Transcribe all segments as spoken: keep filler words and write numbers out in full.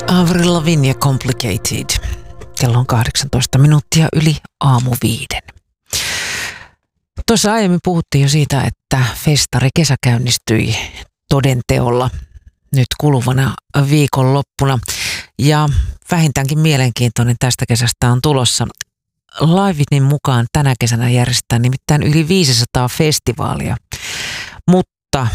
Avril Lavigne Complicated. Kello on kahdeksantoista minuuttia yli aamu viiden. Tuossa aiemmin puhuttiin jo siitä, että festari kesä käynnistyi todenteolla nyt kuluvana viikonloppuna. Ja vähintäänkin mielenkiintoinen tästä kesästä on tulossa. Livinin mukaan tänä kesänä järjestetään nimittäin yli viisisataa festivaalia. Mutta,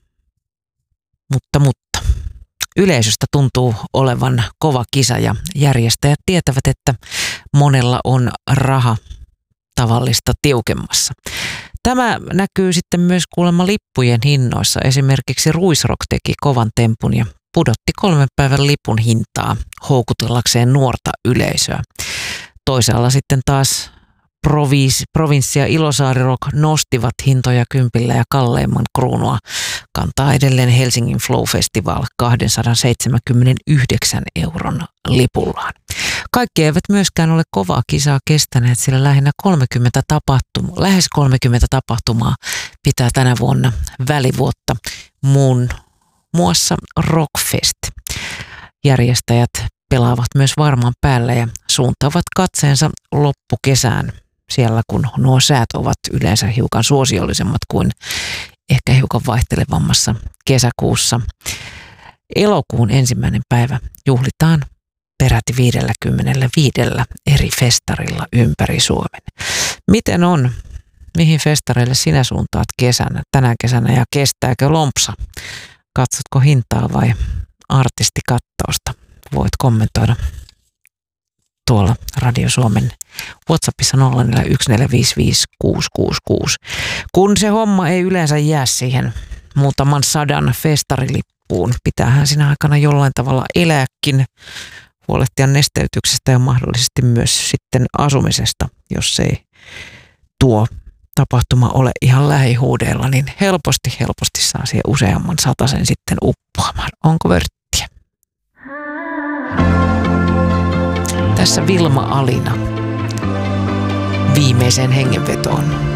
mutta, mutta. Yleisöstä tuntuu olevan kova kisa ja järjestäjät tietävät, että monella on raha tavallista tiukemmassa. Tämä näkyy sitten myös kuulemma lippujen hinnoissa. Esimerkiksi Ruisrock teki kovan tempun ja pudotti kolmen päivän lipun hintaa houkutellakseen nuorta yleisöä. Toisaalla sitten taas Provis, Provinssi ja Ilosaari Rock nostivat hintoja kympillä ja kalleimman kruunua kantaa edelleen Helsingin Flow Festival kaksisataaseitsemänkymmentäyhdeksän euron lipullaan. Kaikki eivät myöskään ole kovaa kisaa kestäneet, sillä lähinnä kolmekymmentä tapahtumaa, lähes kolmekymmentä tapahtumaa pitää tänä vuonna välivuotta muun muassa Rockfest. Järjestäjät pelaavat myös varmaan päällä ja suuntaavat katseensa loppukesään siellä, kun nuo säät ovat yleensä hiukan suosiollisemmat kuin ehkä hiukan vaihtelevammassa kesäkuussa. Elokuun ensimmäinen päivä juhlitaan peräti viidelläkymmenelläviidellä eri festarilla ympäri Suomen. Miten on? Mihin festareille sinä suuntaat kesänä, tänä kesänä ja kestääkö lompsa? Katsotko hintaa vai artistikattausta? Voit kommentoida tuolla Radio Suomen WhatsAppissa nolla neljä yksi neljä viisi viisi kuusi kuusi kuusi. Kun se homma ei yleensä jää siihen muutaman sadan festarilippuun, pitäähän siinä aikana jollain tavalla elääkin, huolehtia nesteytyksestä ja mahdollisesti myös sitten asumisesta, jos ei tuo tapahtuma ole ihan lähihuudeilla, niin helposti, helposti saa siihen useamman satasen sitten uppoamaan. Onko vörttiä? Tässä Vilma Alina viimeiseen hengenvetoon.